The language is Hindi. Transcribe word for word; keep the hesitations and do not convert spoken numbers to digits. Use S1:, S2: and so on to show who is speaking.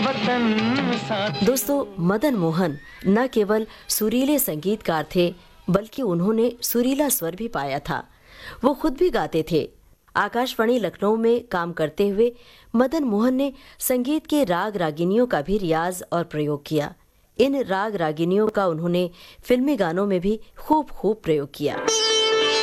S1: वतन साथ।
S2: दोस्तों, मदन मोहन न केवल सुरीले संगीतकार थे बल्कि उन्होंने सुरीला स्वर भी पाया था। वो खुद भी गाते थे। आकाशवाणी लखनऊ में काम करते हुए मदन मोहन ने संगीत के राग रागिनियों का भी रियाज और प्रयोग किया। इन राग रागिनियों का उन्होंने फिल्मी गानों में भी खूब खूब प्रयोग किया।